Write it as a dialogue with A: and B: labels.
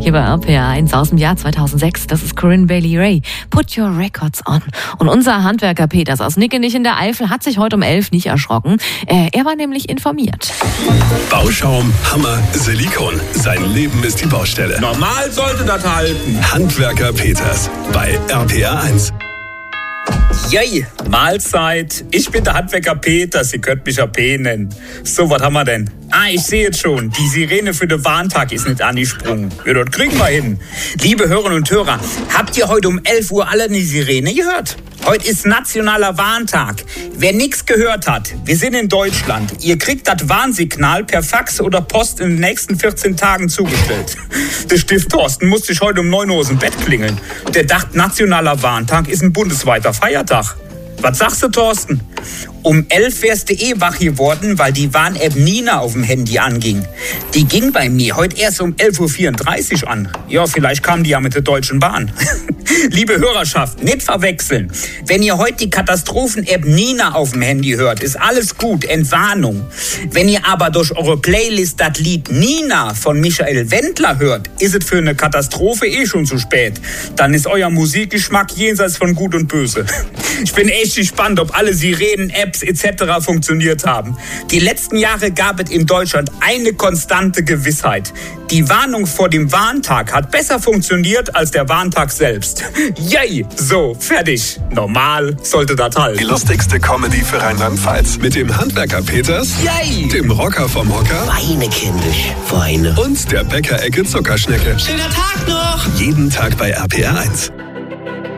A: hier bei RPR1 aus dem Jahr 2006. Das ist Corinne Bailey Rae. Put your records on. Und unser Handwerker Peters aus Nickenich in der Eifel hat sich heute um 11 nicht erschrocken. Er war nämlich informiert.
B: Bauschaum, Hammer, Silikon. Sein Leben ist die Baustelle.
C: Normal sollte das halten.
B: Handwerker Peters bei RPR1.
C: Yay, Mahlzeit. Ich bin der Handwerker Peters, ihr könnt mich AP nennen. So, was haben wir denn? Ich sehe jetzt schon, die Sirene für den Warntag ist nicht angesprungen. Ja, das kriegen wir hin. Liebe Hörerinnen und Hörer, habt ihr heute um 11 Uhr alle eine Sirene gehört? Heute ist nationaler Warntag. Wer nichts gehört hat, wir sind in Deutschland. Ihr kriegt das Warnsignal per Fax oder Post in den nächsten 14 Tagen zugestellt. Der Stift Thorsten musste sich heute um 9 Uhr aus dem Bett klingeln. Der dachte, nationaler Warntag ist ein bundesweiter Feiertag. Was sagst du, Thorsten? Um 11 wärst du wach geworden, weil die Warn-App Nina auf dem Handy anging. Die ging bei mir heute erst um 11.34 Uhr an. Ja, vielleicht kam die ja mit der Deutschen Bahn. Liebe Hörerschaft, nicht verwechseln. Wenn ihr heute die Katastrophen-App Nina auf dem Handy hört, ist alles gut, Entwarnung. Wenn ihr aber durch eure Playlist das Lied Nina von Michael Wendler hört, ist es für eine Katastrophe schon zu spät. Dann ist euer Musikgeschmack jenseits von Gut und Böse. Ich bin echt gespannt, ob alle Sirenen, Apps etc. funktioniert haben. Die letzten Jahre gab es in Deutschland eine konstante Gewissheit. Die Warnung vor dem Warntag hat besser funktioniert als der Warntag selbst. Yay! So, fertig. Normal sollte das halten.
B: Die lustigste Comedy für Rheinland-Pfalz. Mit dem Handwerker Peters,
C: Yay!
B: dem Rocker vom Hocker
D: Weine, kindisch, Weine.
B: und der Bäckerecke Zuckerschnecke.
D: Schöner Tag noch!
B: Jeden Tag bei RPR1.